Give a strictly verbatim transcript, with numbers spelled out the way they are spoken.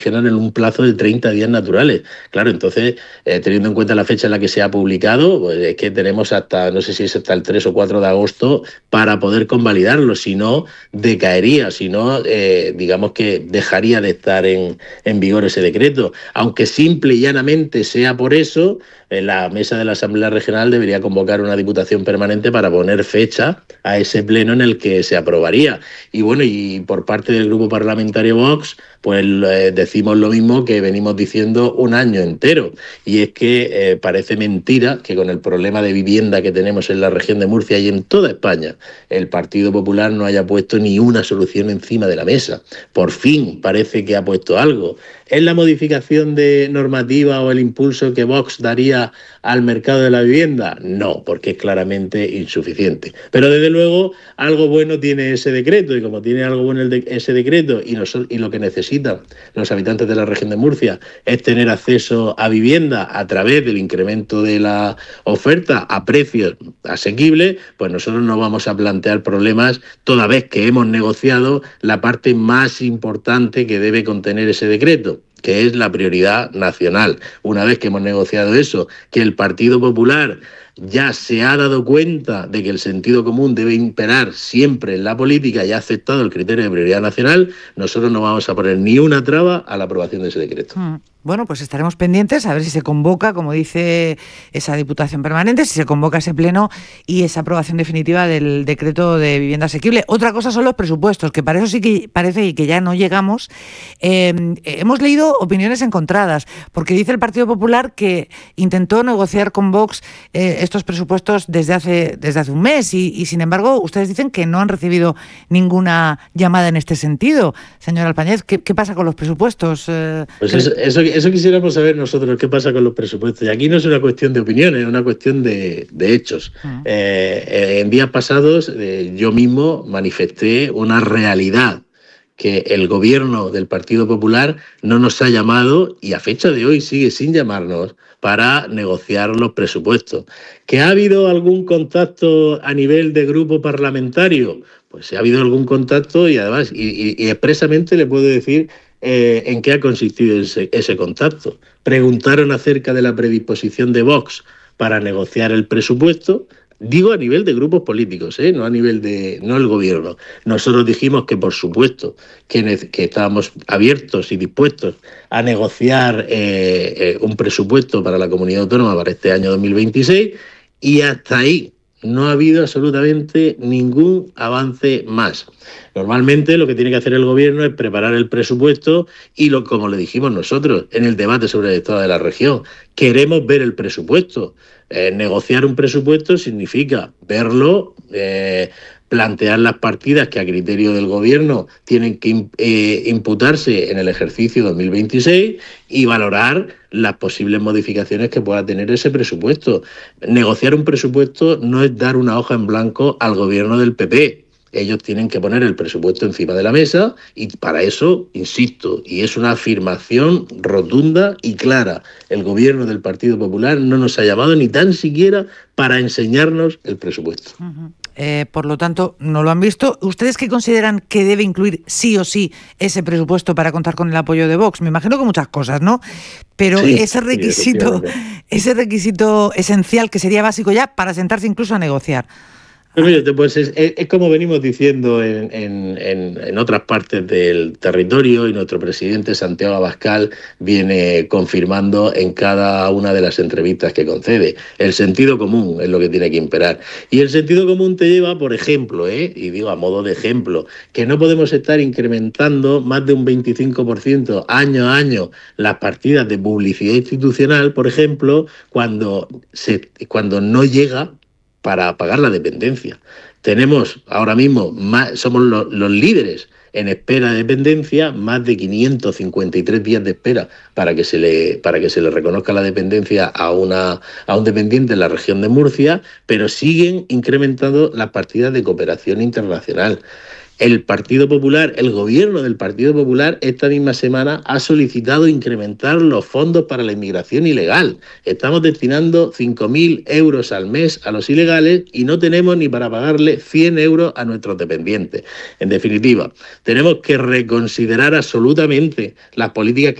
en un plazo de treinta días naturales. Claro, entonces, eh, teniendo en cuenta la fecha en la que se ha publicado, pues es que tenemos hasta, no sé si es hasta el tres o cuatro de agosto para poder convalidarlo, si no, decaería, si no, eh, digamos que dejaría de estar en, en vigor ese decreto. Aunque simple y llanamente sea por eso, eh, la mesa de la Asamblea Regional debería convocar una diputación permanente para poner fecha a ese pleno en el que se aprobaría. Y bueno, y por parte del grupo parlamentario Vox, pues eh, decimos lo mismo que venimos diciendo un año entero, y es que eh, parece mentira que con el problema de vivienda que tenemos en la región de Murcia y en toda España, el Partido Popular no haya puesto ni una solución encima de la mesa. Por fin parece que ha puesto algo. ¿Es la modificación de normativa o el impulso que Vox daría al mercado de la vivienda? No, porque es claramente insuficiente. Pero desde luego algo bueno tiene ese decreto, y como tiene algo bueno el de ese decreto y, nos, y lo que necesitan los habitantes de la región de Murcia es tener acceso a vivienda a través del incremento de la oferta a precios asequibles, pues nosotros no vamos a plantear problemas toda vez que hemos negociado la parte más importante que debe contener ese decreto, que es la prioridad nacional. Una vez que hemos negociado eso, que el Partido Popular ya se ha dado cuenta de que el sentido común debe imperar siempre en la política y ha aceptado el criterio de prioridad nacional, nosotros no vamos a poner ni una traba a la aprobación de ese decreto. Mm. Bueno, pues estaremos pendientes a ver si se convoca, como dice esa diputación permanente, si se convoca ese pleno y esa aprobación definitiva del decreto de vivienda asequible. Otra cosa son los presupuestos, que para eso sí que parece que ya no llegamos. Eh, hemos leído opiniones encontradas, porque dice el Partido Popular que intentó negociar con Vox eh, estos presupuestos desde hace, desde hace un mes y, y, sin embargo, ustedes dicen que no han recibido ninguna llamada en este sentido. Señor Alpañez, ¿qué, qué pasa con los presupuestos? Eh, pues eso, eso Eso quisiéramos saber nosotros, qué pasa con los presupuestos. Y aquí no es una cuestión de opiniones, es una cuestión de, de hechos. Uh-huh. Eh, en días pasados eh, yo mismo manifesté una realidad, que el gobierno del Partido Popular no nos ha llamado, y a fecha de hoy sigue sin llamarnos, para negociar los presupuestos. ¿Que ha habido algún contacto a nivel de grupo parlamentario? Pues sí, ha habido algún contacto, y además, y, y, y expresamente le puedo decir Eh, en qué ha consistido ese, ese contacto. Preguntaron acerca de la predisposición de Vox para negociar el presupuesto, digo a nivel de grupos políticos, ¿eh? no a nivel de, no el gobierno. Nosotros dijimos que por supuesto que, que estábamos abiertos y dispuestos a negociar eh, eh, un presupuesto para la comunidad autónoma para este año dos mil veintiséis, y hasta ahí no ha habido absolutamente ningún avance más. Normalmente lo que tiene que hacer el gobierno es preparar el presupuesto y, lo, como le dijimos nosotros en el debate sobre el estado de la región, queremos ver el presupuesto. Eh, negociar un presupuesto significa verlo, eh, plantear las partidas que a criterio del gobierno tienen que eh, imputarse en el ejercicio dos mil veintiséis y valorar las posibles modificaciones que pueda tener ese presupuesto. Negociar un presupuesto no es dar una hoja en blanco al gobierno del P P. Ellos tienen que poner el presupuesto encima de la mesa, y para eso, insisto, y es una afirmación rotunda y clara, el gobierno del Partido Popular no nos ha llamado ni tan siquiera para enseñarnos el presupuesto. Uh-huh. Eh, por lo tanto, no lo han visto. ¿Ustedes qué consideran que debe incluir sí o sí ese presupuesto para contar con el apoyo de Vox? Me imagino que muchas cosas, ¿no? Pero sí, ese requisito, sí, ese requisito esencial que sería básico ya para sentarse incluso a negociar. Pues, mire, pues es, es, es como venimos diciendo en, en, en, en otras partes del territorio, y nuestro presidente Santiago Abascal viene confirmando en cada una de las entrevistas que concede. El sentido común es lo que tiene que imperar. Y el sentido común te lleva, por ejemplo, ¿eh? y digo a modo de ejemplo, que no podemos estar incrementando más de un veinticinco por ciento año a año las partidas de publicidad institucional, por ejemplo, cuando, se, cuando no llega para pagar la dependencia. Tenemos ahora mismo, más, somos los, los líderes en espera de dependencia, más de quinientos cincuenta y tres días de espera para que se le, para que se le reconozca la dependencia a, una, a un dependiente en la región de Murcia, pero siguen incrementando las partidas de cooperación internacional. El Partido Popular, el gobierno del Partido Popular, esta misma semana ha solicitado incrementar los fondos para la inmigración ilegal. Estamos destinando cinco mil euros al mes a los ilegales y no tenemos ni para pagarle cien euros a nuestros dependientes. En definitiva, tenemos que reconsiderar absolutamente las políticas que